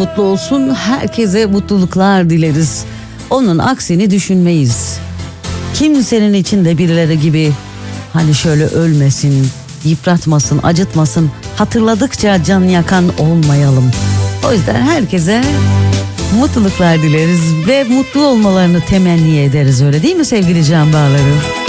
mutlu olsun, herkese mutluluklar dileriz. Onun aksini düşünmeyiz. Kimsenin içinde birileri gibi hani şöyle ölmesin, yıpratmasın, acıtmasın, hatırladıkça can yakan olmayalım. O yüzden herkese mutluluklar dileriz ve mutlu olmalarını temenni ederiz, öyle değil mi sevgili can bağları?